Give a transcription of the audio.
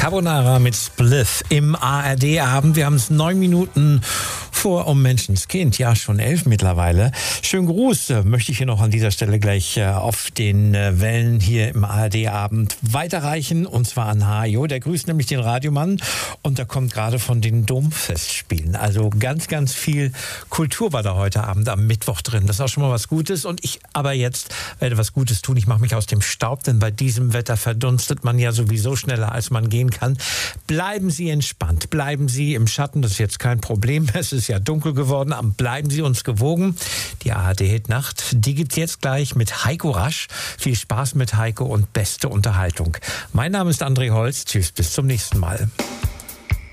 Carbonara mit Spliff im ARD-Abend. Wir haben es 9 Minuten vor Menschenskind, ja schon 11 mittlerweile. Schönen Gruß möchte ich hier noch an dieser Stelle gleich auf den Wellen hier im ARD-Abend weiterreichen, und zwar an Hajo. Der grüßt nämlich den Radiomann und der kommt gerade von den Domfestspielen. Also ganz, ganz viel Kultur war da heute Abend am Mittwoch drin. Das ist auch schon mal was Gutes, und ich aber jetzt werde was Gutes tun. Ich mache mich aus dem Staub, denn bei diesem Wetter verdunstet man ja sowieso schneller, als man gehen kann. Bleiben Sie entspannt, bleiben Sie im Schatten, das ist jetzt kein Problem. Es ist ja dunkel geworden, aber bleiben Sie uns gewogen. Die ARD-Hit-Nacht, die gibt's jetzt gleich mit Heiko Rasch. Viel Spaß mit Heiko und beste Unterhaltung. Mein Name ist André Holz. Tschüss, bis zum nächsten Mal.